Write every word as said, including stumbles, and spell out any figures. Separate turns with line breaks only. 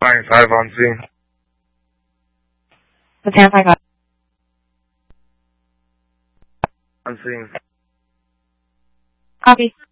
歡迎晒房先。
我聽快佢。
先。
Copy。